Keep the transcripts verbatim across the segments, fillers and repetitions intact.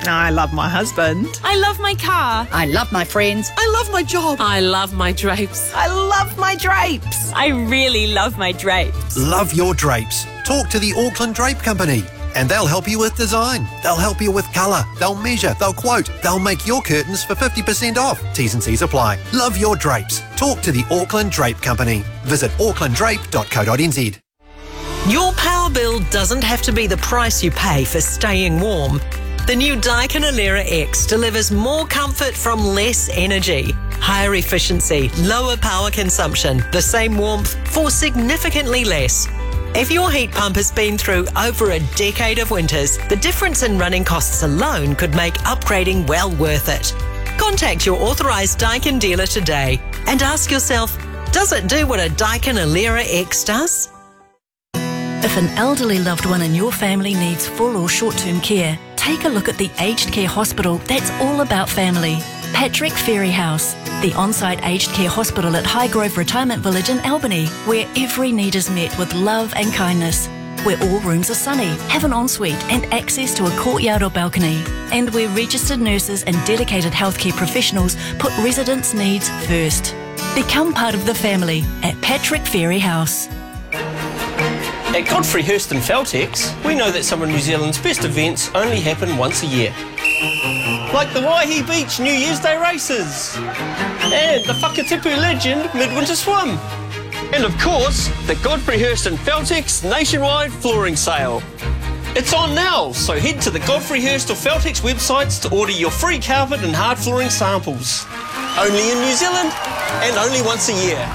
I love my husband. I love my car. I love my friends. I love my job. I love my drapes. I love my drapes. I really love my drapes. Love your drapes. Talk to the Auckland Drape Company and they'll help you with design. They'll help you with colour. They'll measure. They'll quote. They'll make your curtains for fifty percent off. T's and C's apply. Love your drapes. Talk to the Auckland Drape Company. Visit auckland drape dot co dot n z. Your power bill doesn't have to be the price you pay for staying warm. The new Daikin Alera X delivers more comfort from less energy, higher efficiency, lower power consumption, the same warmth for significantly less. If your heat pump has been through over a decade of winters, the difference in running costs alone could make upgrading well worth it. Contact your authorised Daikin dealer today and ask yourself, does it do what a Daikin Alera X does? If an elderly loved one in your family needs full or short-term care, take a look at the aged care hospital that's all about family. Patrick Ferry House, the on-site aged care hospital at Highgrove Retirement Village in Albany, where every need is met with love and kindness. Where all rooms are sunny, have an ensuite and access to a courtyard or balcony. And where registered nurses and dedicated healthcare professionals put residents' needs first. Become part of the family at Patrick Ferry House. At Godfrey Hirst and Feltex, we know that some of New Zealand's best events only happen once a year. Like the Waihi Beach New Year's Day races, and the Whakatipu Legend Midwinter Swim. And of course, the Godfrey Hirst and Feltex nationwide flooring sale. It's on now, so head to the Godfrey Hirst or Feltex websites to order your free carpet and hard flooring samples. Only in New Zealand, and only once a year.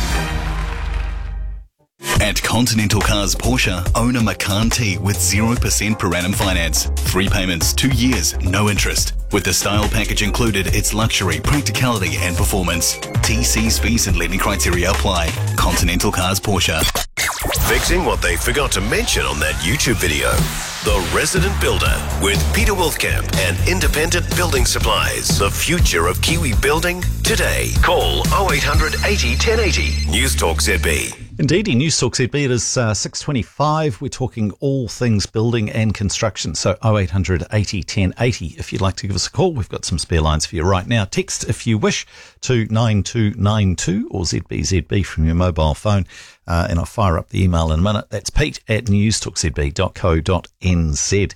At Continental Cars Porsche, own a Macan T with zero percent per annum finance. Three payments, two years, no interest. With the style package included, it's luxury, practicality and performance. T Cs, fees and lending criteria apply. Continental Cars Porsche. Fixing what they forgot to mention on that YouTube video. The Resident Builder with Peter Wolfkamp and Independent Building Supplies. The future of Kiwi building today. Call oh eight hundred eighty ten eighty. News Talk Z B. Indeed, in News Talk Z B, it is uh, six twenty-five. We're talking all things building and construction. So oh eight hundred eighty ten eighty. If you'd like to give us a call, we've got some spare lines for you right now. Text, if you wish, to nine two nine two or Z B Z B from your mobile phone. Uh, and I'll fire up the email in a minute. That's Pete at news talk z b dot co dot n z.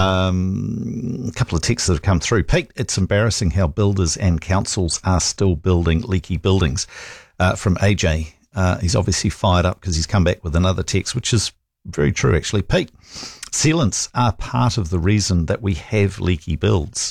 Um, a couple of texts that have come through. Pete, it's embarrassing how builders and councils are still building leaky buildings. Uh, from A J. Uh, he's obviously fired up because he's come back with another text, which is very true, actually. Pete, sealants are part of the reason that we have leaky builds.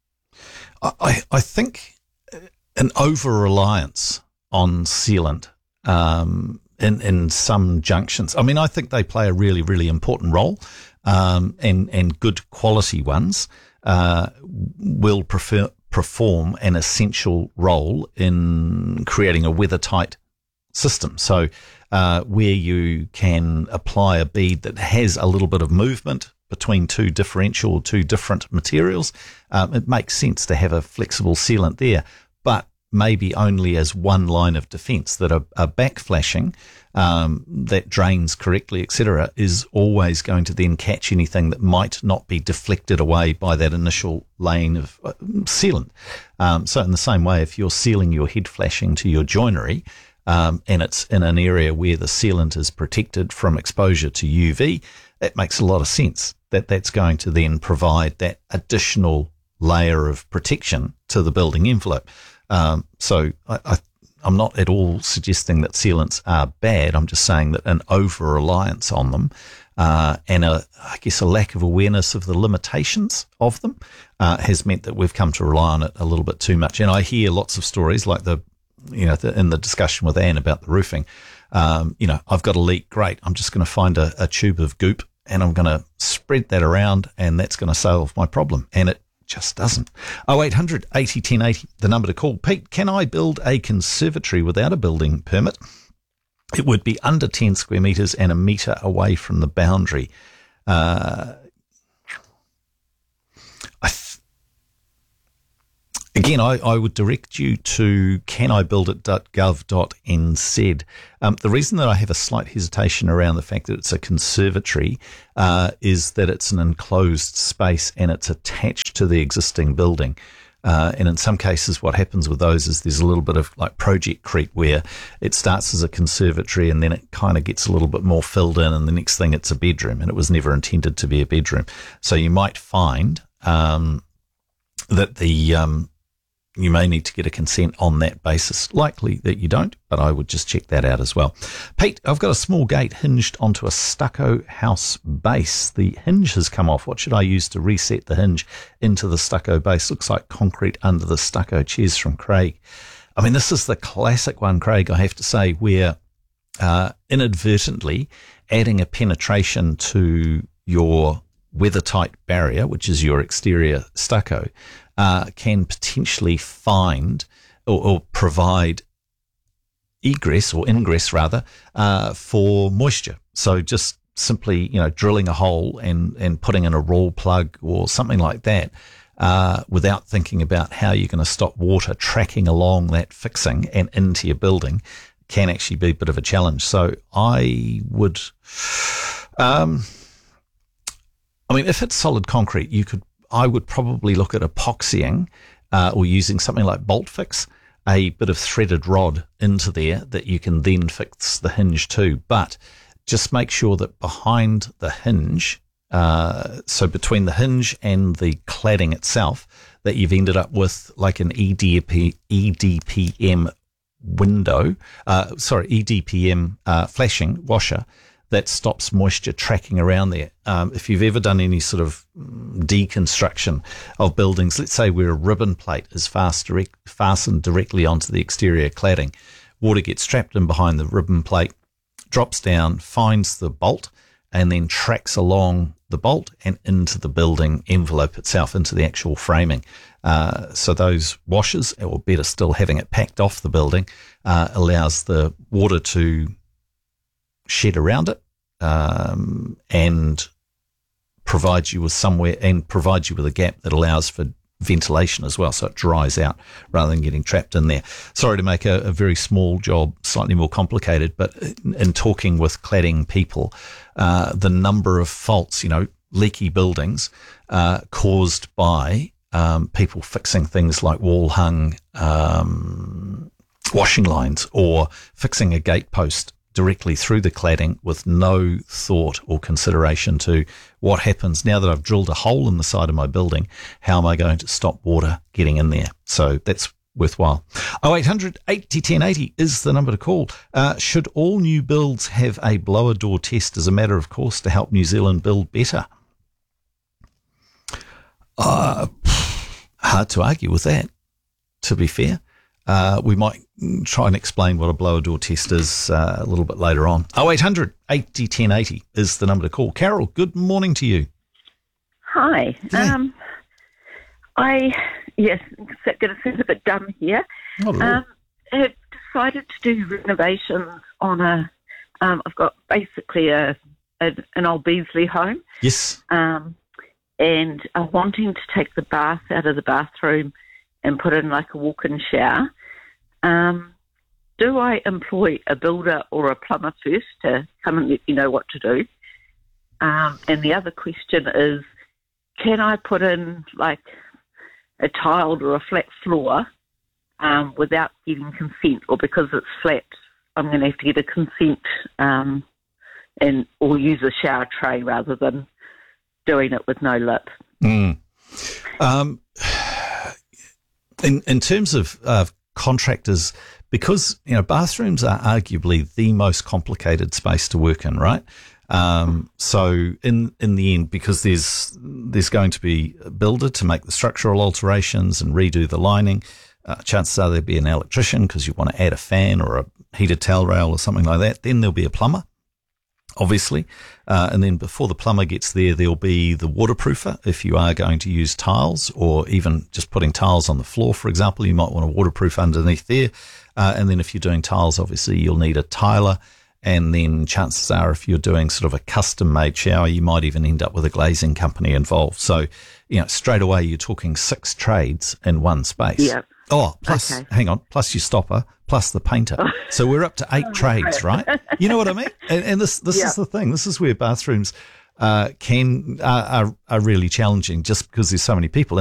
I, I, I think an over-reliance on sealant um, in, in some junctions, I mean, I think they play a really, really important role, um, and, and good quality ones uh, will prefer, perform an essential role in creating a weather-tight system. So uh, where you can apply a bead that has a little bit of movement between two differential or two different materials, um, it makes sense to have a flexible sealant there, but maybe only as one line of defence. That a, a backflashing um, that drains correctly, et cetera, is always going to then catch anything that might not be deflected away by that initial lane of uh, sealant. Um, so in the same way, if you're sealing your head flashing to your joinery, Um, and it's in an area where the sealant is protected from exposure to U V, that makes a lot of sense that that's going to then provide that additional layer of protection to the building envelope. Um, so I, I, I'm not at all suggesting that sealants are bad. I'm just saying that an over-reliance on them uh, and a, I guess a lack of awareness of the limitations of them uh, has meant that we've come to rely on it a little bit too much. And I hear lots of stories like the you know, the, in the discussion with Anne about the roofing, um, you know, I've got a leak. Great. I'm just going to find a, a tube of goop and I'm going to spread that around and that's going to solve my problem. And it just doesn't. oh eight hundred eighty ten eighty, the number to call. Pete, can I build a conservatory without a building permit? It would be under ten square metres and a metre away from the boundary. Uh, I th- Again, I, I would direct you to can I build it dot gov dot n z. Um, the reason that I have a slight hesitation around the fact that it's a conservatory uh, is that it's an enclosed space and it's attached to the existing building. Uh, and in some cases, what happens with those is there's a little bit of like project creep where it starts as a conservatory and then it kind of gets a little bit more filled in, and the next thing it's a bedroom, and it was never intended to be a bedroom. So you might find um, that the um, you may need to get a consent on that basis. Likely that you don't, but I would just check that out as well. Pete, I've got a small gate hinged onto a stucco house base. The hinge has come off. What should I use to reset the hinge into the stucco base? Looks like concrete under the stucco. Cheers from Craig. I mean, this is the classic one, Craig, I have to say, where uh, inadvertently adding a penetration to your weather-tight barrier, which is your exterior stucco, uh, can potentially find or, or provide egress or ingress rather uh, for moisture. So just simply, you know, drilling a hole and, and putting in a roll plug or something like that uh, without thinking about how you're going to stop water tracking along that fixing and into your building can actually be a bit of a challenge. So I would... Um, I mean, if it's solid concrete, you could. I would probably look at epoxying uh, or using something like Bolt Fix, a bit of threaded rod into there that you can then fix the hinge to. But just make sure that behind the hinge, uh, so between the hinge and the cladding itself, that you've ended up with like an E D P, E D P M window, uh, sorry, E D P M uh, flashing washer that stops moisture tracking around there. Um, if you've ever done any sort of deconstruction of buildings, let's say where a ribbon plate is fast direct, fastened directly onto the exterior cladding, water gets trapped in behind the ribbon plate, drops down, finds the bolt, and then tracks along the bolt and into the building envelope itself, into the actual framing. Uh, so those washers, or better still, having it packed off the building, uh, allows the water to shed around it um, and provides you with somewhere and provides you with a gap that allows for ventilation as well, so it dries out rather than getting trapped in there. Sorry to make a, a very small job slightly more complicated, but in, in talking with cladding people, uh, the number of faults, you know, leaky buildings uh, caused by um, people fixing things like wall hung um, washing lines or fixing a gate post directly through the cladding with no thought or consideration to what happens now that I've drilled a hole in the side of my building. How am I going to stop water getting in there? So that's worthwhile. oh eight hundred eighty ten eighty is the number to call. Uh, should all new builds have a blower door test as a matter of course to help New Zealand build better? Uh, hard to argue with that, to be fair. Uh, we might try and explain what a blower door test is uh, a little bit later on. oh eight hundred eighty ten eighty is the number to call. Carol, good morning to you. Hi. Yeah. Um, I, yes, going to sound a bit dumb here. Oh, um, have decided to do renovations on a, um, I've got basically a, a an old Beasley home. Yes. Um, and I'm wanting to take the bath out of the bathroom and put in like a walk-in shower. Um, do I employ a builder or a plumber first to come and let you know what to do? Um, and the other question is, can I put in like a tiled or a flat floor um, without getting consent, or because it's flat, I'm going to have to get a consent um, and or use a shower tray rather than doing it with no lip? Mm. Um, in in terms of uh, contractors, because you know bathrooms are arguably the most complicated space to work in, right? Um, so in in the end, because there's there's going to be a builder to make the structural alterations and redo the lining. Uh, chances are there'll be an electrician because you want to add a fan or a heated towel rail or something like that. Then there'll be a plumber, obviously. Uh, and then before the plumber gets there, there'll be the waterproofer. If you are going to use tiles or even just putting tiles on the floor, for example, you might want a waterproof underneath there. Uh, and then if you're doing tiles, obviously you'll need a tiler And then chances are, if you're doing sort of a custom-made shower, you might even end up with a glazing company involved. So, you know, straight away you're talking six trades in one space. Yeah. Oh, plus, Okay. hang on, plus your stopper, plus the painter. So we're up to eight trades, right? You know what I mean? And, and this this Yeah. is the thing. This is where bathrooms uh, can uh, are, are really challenging just because there's so many people.